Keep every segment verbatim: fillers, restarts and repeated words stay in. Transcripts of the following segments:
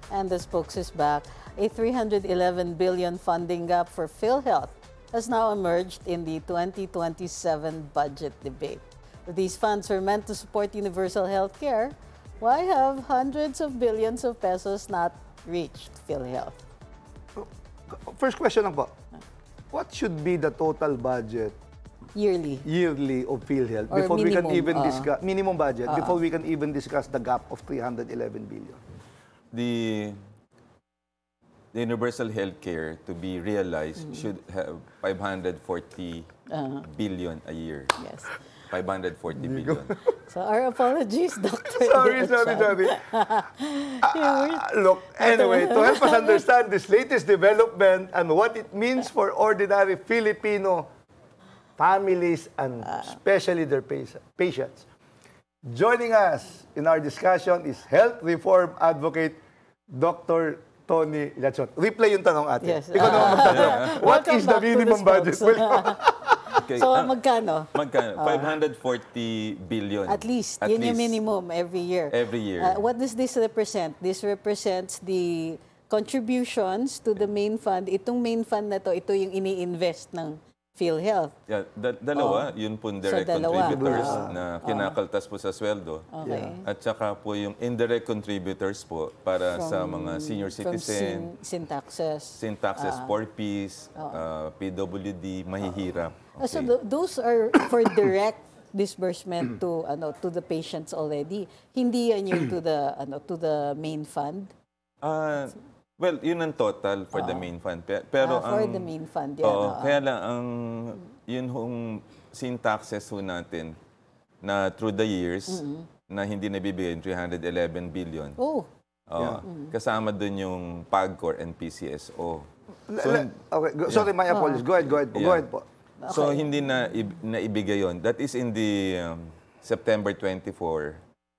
And the spokes is back. A three hundred eleven billion dollars funding gap for PhilHealth has now emerged in the twenty twenty-seven budget debate. These funds were meant to support universal health care. Why have hundreds of billions of pesos not reached PhilHealth? First question lang po. What should be the total budget Yearly. yearly of PhilHealth Or before we can minimum, even uh, discuss minimum budget uh, before we can even discuss the gap of three hundred eleven billion? The, the universal health care to be realized should have five hundred forty Uh-huh. billion a year. Yes. five hundred forty billion. So our apologies, Doctor Sorry, sorry, sorry. Ah, look, anyway, to help us understand this latest development and what it means for ordinary Filipino families and especially their pa- patients. Joining us in our discussion is Health Reform Advocate Doctor Tony Lacson. Replay yung tanong ate. Yes. Ikaw naman magtatanong. What Welcome is the back to the minimum budget? spokes. Okay. So ah, magkano? magkano? five hundred forty billion. At least, At yun yung least. minimum every year. Every year. Uh, what does this represent? This represents the contributions to the main fund. Itong main fund na to, ito yung ini-invest ng PhilHealth. Yeah, da- dalawa, yun po direct So, dalawa. contributors Ah. na kinakaltas po sa sweldo. Okay. At saka po yung indirect contributors po para sa mga senior From citizen, sin, sin taxes. sin taxes, four Ps, uh, P W D, mahihirap. Uh, So Okay. th- those are for direct disbursement to ano to the patients already. Hindi yan yung to the ano to the main fund. Ah, well, yun ang total for the main fund. Pe- Pero Ah, for ang, the main fund, yan, Oo, oo. kaya lang ang yun hong sin taxes ho natin na through the years na hindi nabibigay yung three hundred eleven billion. Oh, Oo, kasama dun yung PAGCOR and P C S O. So, Le- okay, go- sorry, my apologies. Go ahead, go ahead po. Go Yeah. ahead po. so hindi na ib- naibigay yun. That is in the um, September twenty-fourth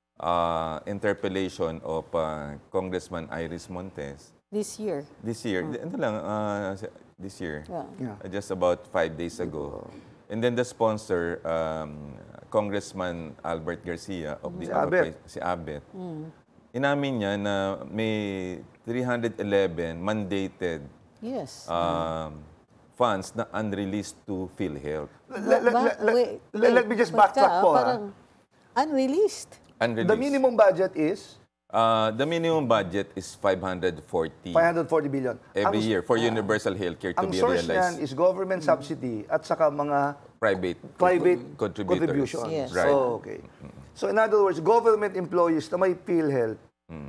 uh, interpellation of uh, Congressman Iris Montes. this year. This year, ano lang, uh, this year, Yeah. Yeah. uh, just about five days ago. And then the sponsor, um, Congressman Albert Garcia of the Si Abet, Abet. si Abet, inamin niya na may three hundred eleven mandated Yes. um, funds na unreleased to PhilHealth. Le- le- Ba- le- wait, le- Let me wait, just ba't backtrack ka, po. ha. Parang unreleased. Unreleased. The minimum budget is Uh, the minimum budget is five hundred forty five hundred forty billion. every Ang- year for universal healthcare to Ang be source niyan realized. is government subsidy at saka mga Private private contributors. contributions. Yes. Right. So, okay. So, in other words, government employees na may PhilHealth,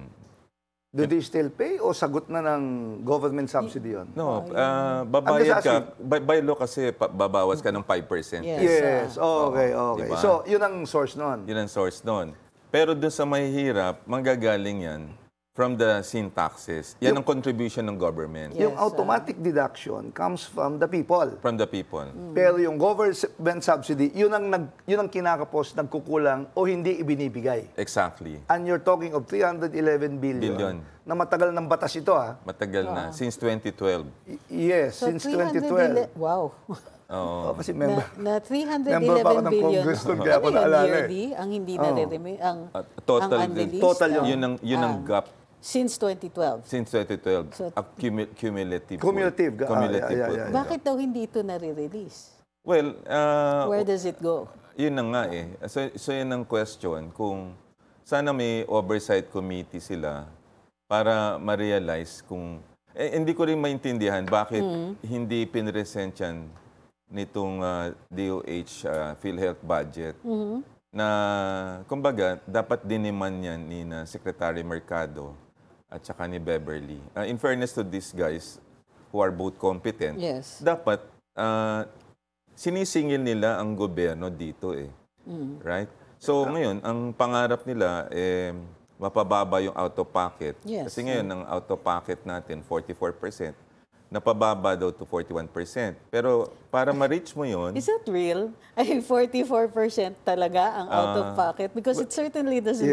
do they still pay o sagot na ng government subsidy yun? No, uh, babayad I'm just ka. By, by law kasi pa- babawas ka ng five percent. Yes. Yes. Okay, okay. Diba? So, yun ang source nun. Yun ang source nun. Pero doon sa mahihirap, manggagaling yan from the sin taxes. Yan ang contribution ng government. Yeah. Yung Yes, automatic deduction comes from the people. From the people. Pero yung government subsidy, yun ang, nag, yun ang kinakapos, nagkukulang o hindi ibinibigay. Exactly. And you're talking of three hundred eleven billion, Billion. na matagal ng batas ito, ha? Matagal na. Since twenty twelve. Y- Yes, So since three twenty hundred twelve. ele- Wow. Oh, kasi na, member, na three hundred member pa ako eleven ng billion. Congress nun, kaya ako Ano yun, naalala eh. yearly? Ang hindi na-release, ang, Uh, total, ang unreleased? Total yun. Yun ang, yun ang gap Since twenty twelve. since twenty twelve. So- Accumu- cumulative. po. Cumulative. Ah, Cumulative yeah, po. yeah, yeah. Bakit daw hindi ito na-release? Well, uh, Where does it go? yun na nga eh. So, so yun ang question kung sana may oversight committee sila para ma-realize kung... Eh, hindi ko rin maintindihan bakit hindi pinresent yan nitong uh, D O H uh, PhilHealth budget na, kumbaga, dapat diniman yan ni na Secretary Mercado at saka ni Beverly. Uh, in fairness to these guys who are both competent, Yes. dapat uh, sinisingil nila ang gobyerno dito eh. Right? So ngayon, ang pangarap nila eh mapababa yung out of pocket. Yes. Kasi ngayon ang out of pocket natin forty-four percent. Napababa daw to forty-one percent. Pero para ma-reach mo yun, Is that real? Ay, forty-four percent talaga ang out of pocket? Because it certainly doesn't